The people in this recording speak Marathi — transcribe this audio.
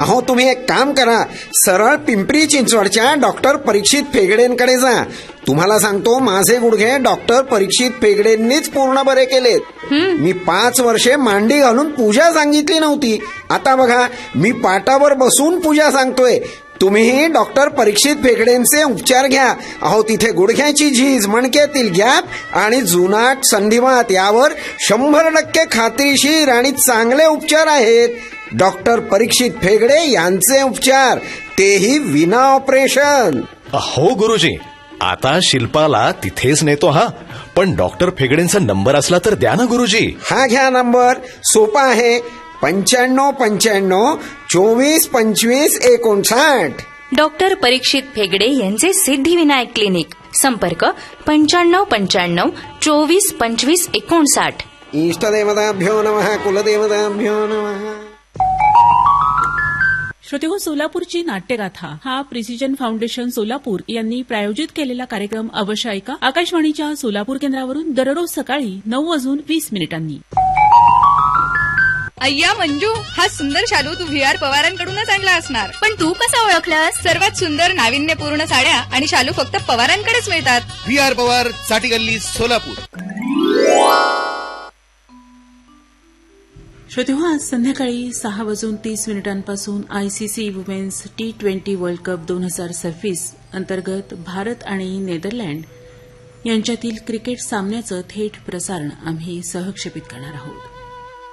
अहो तुम्ही एक काम करा, सरळ पिंपरी चिंचवडच्या डॉक्टर परीक्षित फेगडेंकडे जा. तुम्हाला सांगतो, माझे गुडघे डॉक्टर परीक्षित फेगडेंनीच पूर्ण बरे केलेत. मी 5 वर्षे मांडी घालून पूजा सांगितली नव्हती. आता बघा, मी पाटावर बसून पूजा सांगतोय. तुम्हीही डॉक्टर परीक्षित फेगडेंचे उपचार घ्या. अहो तिथे गुडघ्याची झीज, मणक्यातील गॅप आणि जुनाट संधिवात यावर 100% खात्रीशीर आणि चांगले उपचार आहेत. डॉक्टर परीक्षित फेगडे यांचे उपचार, तेही विना ऑपरेशन. हो गुरुजी, आता शिल्पाला तिथेच नेतो. हा पण डॉक्टर फेगडेंचा नंबर असला तर द्या ना गुरुजी. हा घ्या नंबर, सोपा आहे. 9595 24 25 59. डॉक्टर परीक्षित फेगडे यांचे सिद्धिविनायक क्लिनिक. संपर्क 9595 24 25 59. इष्टदेवताभ्यो नमः, कुलदेवताभ्यो नमः. श्रोतेहो, सोलापूरची नाट्यगाथा हा प्रिसिजन फाउंडेशन सोलापूर यांनी प्रायोजित केलेला कार्यक्रम अवश्य ऐका. आकाशवाणीच्या सोलापूर केंद्रावरून दररोज सकाळी 9:20 अय्या मंजू, हा सुंदर शालू तू VR पवारांकडूनच आणला असणार. पण तू कसा ओळखलास? सर्वात सुंदर नाविन्यपूर्ण साड्या आणि शालू फक्त पवारांकडेच मिळतात. VR पवार, साठी गल्ली, सोलापूर. श्रोतेहो, आज संध्याकाळी 6:30 ICC women's T20 world cup 2026 अंतर्गत भारत आणि नेदरलँड यांच्यातील क्रिकेट सामन्याचं थेट प्रसारण आम्ही सहक्षेपित करणार आहोत.